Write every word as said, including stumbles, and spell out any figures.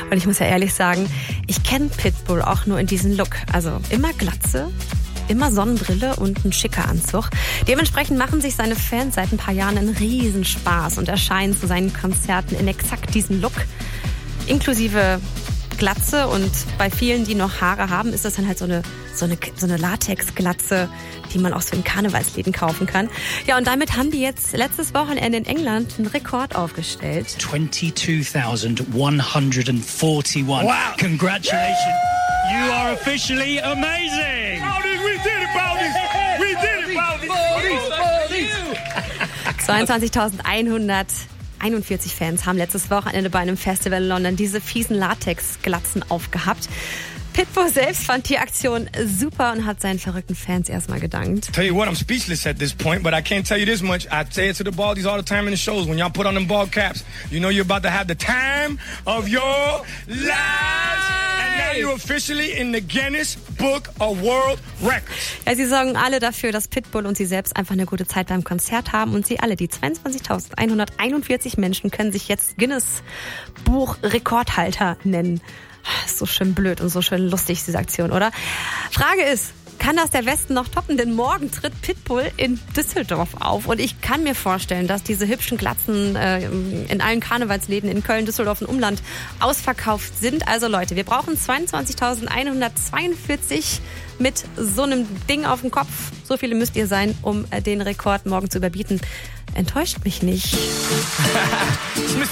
Und ich muss ja ehrlich sagen, ich kenne Pitbull auch nur in diesem Look. Also immer Glatze, immer Sonnenbrille und ein schicker Anzug. Dementsprechend machen sich seine Fans seit ein paar Jahren einen Riesenspaß und erscheinen zu seinen Konzerten in exakt diesem Look. Inklusive Glatze, und bei vielen, die noch Haare haben, ist das dann halt so eine, so eine, so eine Latexglatze, die man auch so in Karnevalsläden kaufen kann. Ja, und damit haben die jetzt letztes Wochenende in England einen Rekord aufgestellt. twenty-two thousand one hundred forty-one. Wow! Congratulations! You are officially amazing! Bowdies, we did it, Bowdies! We did it, Bowdies! Bowdies, Bowdies! zweiundzwanzigtausendeinhunderteinundvierzig Fans haben letztes Wochenende bei einem Festival in London diese fiesen Latexglatzen aufgehabt. Pitbull selbst fand die Aktion super und hat seinen verrückten Fans erstmal gedankt. Tell you what, I'm speechless at this point, but I can't tell you this much. I say it to the Baldies all the time in the shows. When y'all put on them bald caps, you know you're about to have the time of your lives. And now you're officially in the Guinness Book of World Records. Ja, sie sorgen alle dafür, dass Pitbull und sie selbst einfach eine gute Zeit beim Konzert haben, und sie alle, die zweiundzwanzigtausendeinhunderteinundvierzig Menschen, können sich jetzt Guinness Buch Rekordhalter nennen. So schön blöd und so schön lustig, diese Aktion, oder? Frage ist, kann das der Westen noch toppen? Denn morgen tritt Pitbull in Düsseldorf auf. Und ich kann mir vorstellen, dass diese hübschen Glatzen äh, in allen Karnevalsläden in Köln, Düsseldorf und Umland ausverkauft sind. Also Leute, wir brauchen zweiundzwanzigtausendeinhundertzweiundvierzig mit so einem Ding auf dem Kopf. So viele müsst ihr sein, um den Rekord morgen zu überbieten. Enttäuscht mich nicht.